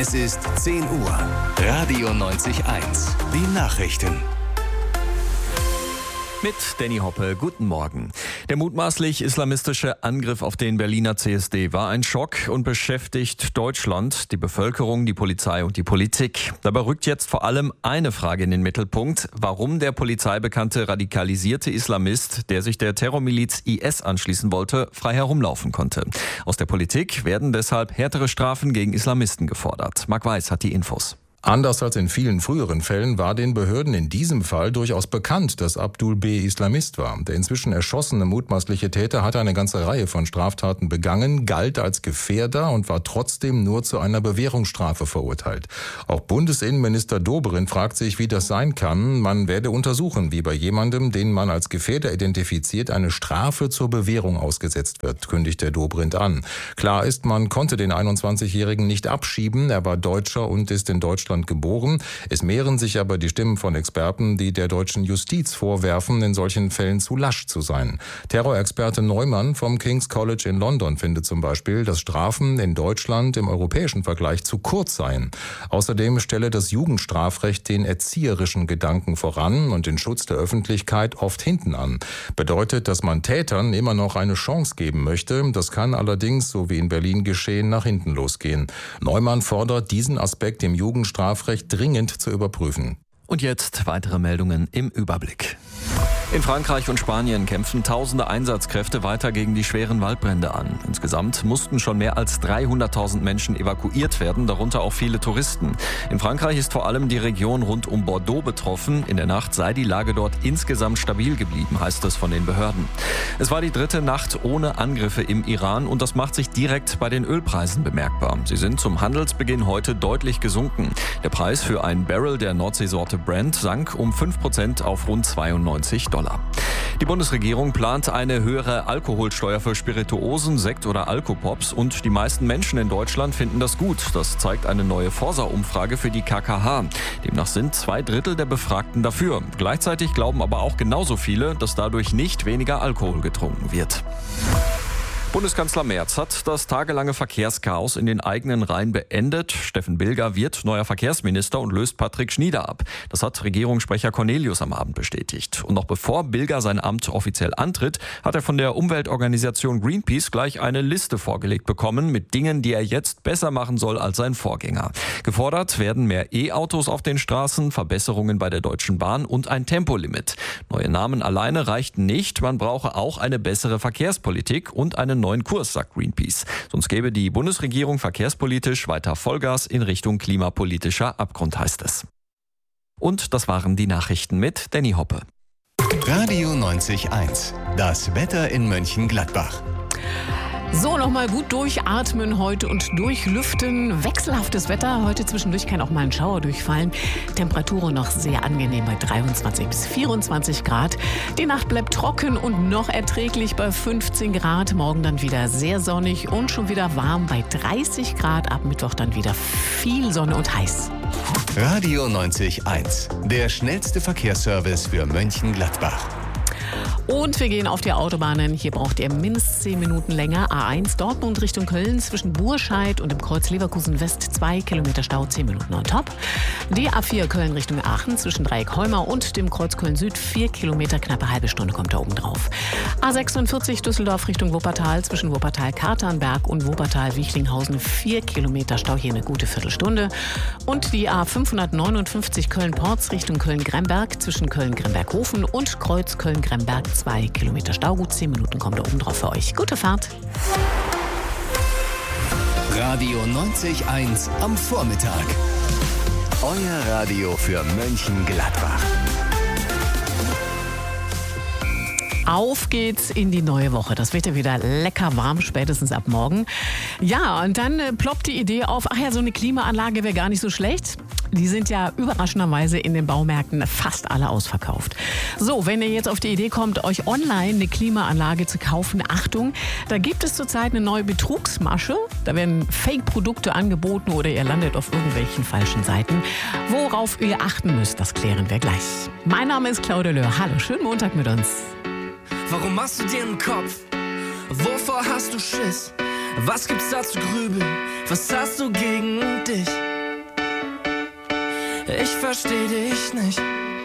Es ist 10 Uhr. Radio 90.1. Die Nachrichten. Mit Danny Hoppe, guten Morgen. Der mutmaßlich islamistische Angriff auf den Berliner CSD war ein Schock und beschäftigt Deutschland, die Bevölkerung, die Polizei und die Politik. Dabei rückt jetzt vor allem eine Frage in den Mittelpunkt: Warum der polizeibekannte radikalisierte Islamist, der sich der Terrormiliz IS anschließen wollte, frei herumlaufen konnte. Aus der Politik werden deshalb härtere Strafen gegen Islamisten gefordert. Marc Weiß hat die Infos. Anders als in vielen früheren Fällen war den Behörden in diesem Fall durchaus bekannt, dass Abdul B. Islamist war. Der inzwischen erschossene mutmaßliche Täter hatte eine ganze Reihe von Straftaten begangen, galt als Gefährder und war trotzdem nur zu einer Bewährungsstrafe verurteilt. Auch Bundesinnenminister Dobrindt fragt sich, wie das sein kann. Man werde untersuchen, wie bei jemandem, den man als Gefährder identifiziert, eine Strafe zur Bewährung ausgesetzt wird, kündigt der Dobrindt an. Klar ist, man konnte den 21-Jährigen nicht abschieben. Er war Deutscher und ist in Deutschland geboren. Es mehren sich aber die Stimmen von Experten, die der deutschen Justiz vorwerfen, in solchen Fällen zu lasch zu sein. Terrorexperte Neumann vom King's College in London findet zum Beispiel, dass Strafen in Deutschland im europäischen Vergleich zu kurz seien. Außerdem stelle das Jugendstrafrecht den erzieherischen Gedanken voran und den Schutz der Öffentlichkeit oft hinten an. Bedeutet, dass man Tätern immer noch eine Chance geben möchte. Das kann allerdings, so wie in Berlin geschehen, nach hinten losgehen. Neumann fordert, diesen Aspekt im Jugendstrafrecht dringend zu überprüfen. Und jetzt weitere Meldungen im Überblick. In Frankreich und Spanien kämpfen tausende Einsatzkräfte weiter gegen die schweren Waldbrände an. Insgesamt mussten schon mehr als 300.000 Menschen evakuiert werden, darunter auch viele Touristen. In Frankreich ist vor allem die Region rund um Bordeaux betroffen. In der Nacht sei die Lage dort insgesamt stabil geblieben, heißt es von den Behörden. Es war die dritte Nacht ohne Angriffe im Iran und das macht sich direkt bei den Ölpreisen bemerkbar. Sie sind zum Handelsbeginn heute deutlich gesunken. Der Preis für ein Barrel der Nordseesorte Brent sank um 5% auf rund $92. Die Bundesregierung plant eine höhere Alkoholsteuer für Spirituosen, Sekt oder Alkopops und die meisten Menschen in Deutschland finden das gut. Das zeigt eine neue Forsa-Umfrage für die KKH. Demnach sind 2/3 der Befragten dafür. Gleichzeitig glauben aber auch genauso viele, dass dadurch nicht weniger Alkohol getrunken wird. Bundeskanzler Merz hat das tagelange Verkehrschaos in den eigenen Reihen beendet. Steffen Bilger wird neuer Verkehrsminister und löst Patrick Schnieder ab. Das hat Regierungssprecher Cornelius am Abend bestätigt. Und noch bevor Bilger sein Amt offiziell antritt, hat er von der Umweltorganisation Greenpeace gleich eine Liste vorgelegt bekommen mit Dingen, die er jetzt besser machen soll als sein Vorgänger. Gefordert werden mehr E-Autos auf den Straßen, Verbesserungen bei der Deutschen Bahn und ein Tempolimit. Neue Namen alleine reichten nicht. Man brauche auch eine bessere Verkehrspolitik und einen neuen Kurs, sagt Greenpeace. Sonst gäbe die Bundesregierung verkehrspolitisch weiter Vollgas in Richtung klimapolitischer Abgrund, heißt es. Und das waren die Nachrichten mit Danny Hoppe. Radio 90.1. Das Wetter in Mönchengladbach. So, nochmal gut durchatmen heute und durchlüften. Wechselhaftes Wetter. Heute zwischendurch kann auch mal ein Schauer durchfallen. Temperaturen noch sehr angenehm bei 23 bis 24 Grad. Die Nacht bleibt trocken und noch erträglich bei 15 Grad. Morgen dann wieder sehr sonnig und schon wieder warm bei 30 Grad. Ab Mittwoch dann wieder viel Sonne und heiß. Radio 90.1. Der schnellste Verkehrsservice für Mönchengladbach. Und wir gehen auf die Autobahnen. Hier braucht ihr mindestens 10 Minuten länger. A1 Dortmund Richtung Köln zwischen Burscheid und dem Kreuz Leverkusen West 2 Kilometer Stau, 10 Minuten on top. Die A4 Köln Richtung Aachen zwischen Dreieck Holmer und dem Kreuz Köln Süd 4 Kilometer, knappe halbe Stunde kommt da oben drauf. A46 Düsseldorf Richtung Wuppertal zwischen Wuppertal-Katernberg und Wuppertal-Wichlinghausen 4 Kilometer Stau, hier eine gute Viertelstunde. Und die A559 Köln-Porz Richtung Köln-Gremberg zwischen Köln-Gremberg-Hofen und Kreuz Köln-Gremberg 2 Kilometer Stau, gut 10 Minuten kommt da oben drauf für euch. Gute Fahrt. Radio 90.1 am Vormittag. Euer Radio für Mönchengladbach. Auf geht's in die neue Woche. Das wird ja wieder lecker warm, spätestens ab morgen. Ja, und dann ploppt die Idee auf, ach ja, so eine Klimaanlage wäre gar nicht so schlecht. Die sind ja überraschenderweise in den Baumärkten fast alle ausverkauft. So, wenn ihr jetzt auf die Idee kommt, euch online eine Klimaanlage zu kaufen, Achtung, da gibt es zurzeit eine neue Betrugsmasche. Da werden Fake-Produkte angeboten oder ihr landet auf irgendwelchen falschen Seiten. Worauf ihr achten müsst, das klären wir gleich. Mein Name ist Claudia Löhr. Hallo, schönen Montag mit uns. Warum machst du dir einen Kopf? Wovor hast du Schiss? Was gibt's da zu grübeln? Was hast du gegen dich? Ich versteh dich nicht.